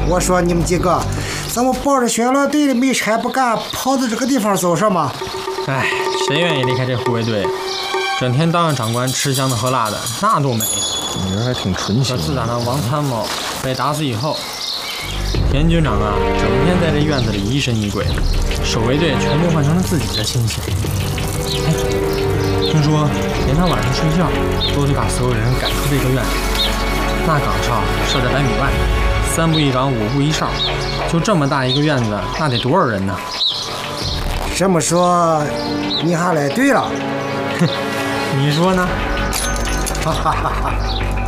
我说你们几个怎么抱着宣传队的没差不干，跑到这个地方做什么？ 哎，谁愿意离开这护卫队？整天当着长官吃香的喝辣的，那多美呀！ 你人还挺纯情。 可自打那王参谋被打死以后，田军长啊，整天在这院子里疑神疑鬼的，守卫队全部换成了自己的亲戚。哎，听说连他晚上睡觉都得把所有人赶出这个院子。那岗哨设在100米外，3步一岗，5步一哨，就这么大一个院子，那得多少人呢？ 这么说，你还来对了？ 你说呢？ 哈哈哈哈！